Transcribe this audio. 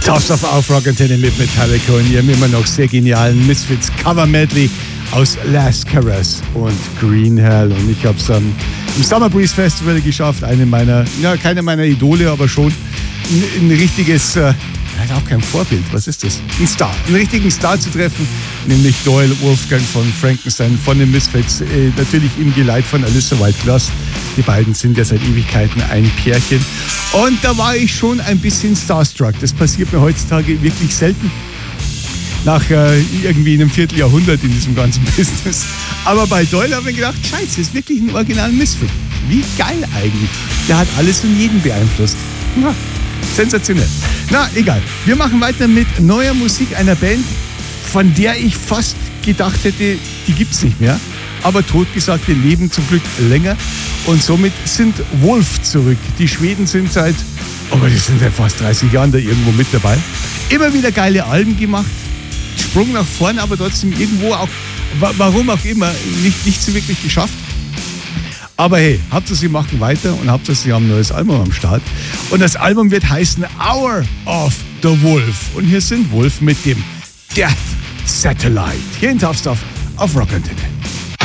Tough Stuff auf Rock Antenne mit Metallica und ihrem immer noch sehr genialen Misfits Cover Medley aus Last Caress und Green Hell. Und ich habe es im Summer Breeze Festival geschafft, eine meiner, keine meiner Idole, aber schon ein richtiges, auch kein Vorbild, was ist das? Ein Star, einen richtigen Star zu treffen, nämlich Doyle Wolfgang von Frankenstein, von den Misfits, natürlich im Geleit von Alyssa White-Glass. Die beiden sind ja seit Ewigkeiten ein Pärchen. Und da war ich schon ein bisschen starstruck. Das passiert mir heutzutage wirklich selten. Nach irgendwie einem Vierteljahrhundert in diesem ganzen Business. Aber bei Doyle habe ich gedacht, scheiße, das ist wirklich ein originaler Misfit. Wie geil eigentlich. Der hat alles und jeden beeinflusst. Ja, sensationell. Na, egal. Wir machen weiter mit neuer Musik einer Band, von der ich fast gedacht hätte, die gibt's nicht mehr. Aber Totgesagte leben zum Glück länger. Und somit sind Wolf zurück. Die Schweden sind die sind seit fast 30 Jahren da irgendwo mit dabei. Immer wieder geile Alben gemacht. Sprung nach vorne, aber trotzdem irgendwo auch, warum auch immer, nicht so wirklich geschafft. Aber hey, Hauptsache sie machen weiter und Hauptsache sie haben ein neues Album am Start. Und das Album wird heißen Hour of the Wolf. Und hier sind Wolf mit dem Death Satellite. Hier in Tough Stuff auf Rock Antenne.